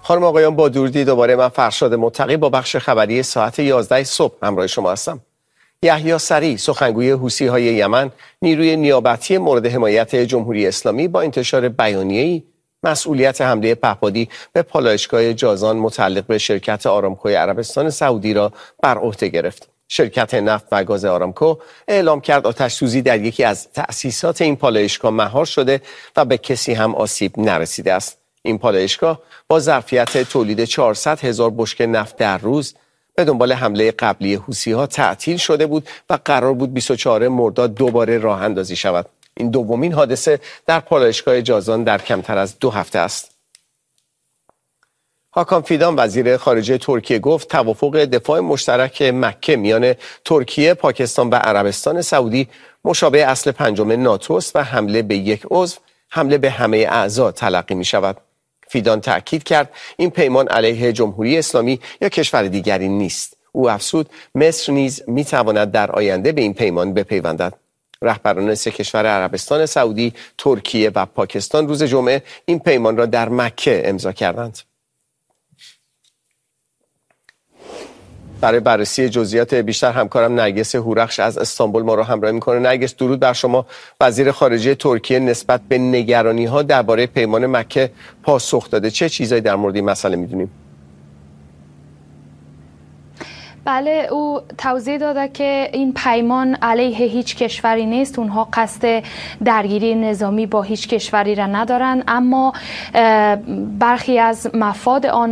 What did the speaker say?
خانم آقایان، با درودی دوباره. من فرشاد متقی با بخش خبری ساعت 11 صبح همراه شما هستم. یحیی سریع، سخنگوی حوثی‌های یمن، نیروی نیابتی مورد حمایت جمهوری اسلامی، با انتشار بیانیه‌ای مسئولیت حمله پهپادی به پالایشگاه جازان متعلق به شرکت آرامکو عربستان سعودی را بر عهده گرفت. شرکت نفت و گاز آرامکو اعلام کرد آتش‌سوزی در یکی از تأسیسات این پالایشگاه مهار شده و به کسی هم آسیب نرسیده است. این پالایشگاه با ظرفیت تولید 400,000 بشکه نفت در روز به دنبال حمله قبلی حوثی‌ها تعطیل شده بود و قرار بود 24 مرداد دوباره راه اندازی شود. این دومین حادثه در پالایشگاه جازان در کمتر از 2 هفته است. هاکان فیدان، وزیر خارجه ترکیه، گفت توافق دفاع مشترک مکه میان ترکیه، پاکستان و عربستان سعودی مشابه اصل پنجم ناتو است و حمله به یک عضو حمله به همه اعضا تلقی می شود. فیدان تأکید کرد این پیمان علیه جمهوری اسلامی یا کشور دیگری نیست. او افزود مصر نیز می تواند در آینده به این پیمان بپیوندد. رهبران 3 کشور عربستان سعودی، ترکیه و پاکستان روز جمعه این پیمان را در مکه امضا کردند. برای بررسی جزئیات بیشتر همکارم نرگس هورخش از استانبول ما را همراهی می‌کنه. نرگس، درود بر شما. وزیر خارجه ترکیه نسبت به نگرانی‌ها درباره پیمان مکه پاسخ داده. چه چیزایی در مورد این مسئله می‌دونیم؟ بله، او توضیح داده که این پیمان علیه هیچ کشوری نیست. اونها قصد درگیری نظامی با هیچ کشوری را ندارند، اما برخی از مفاد آن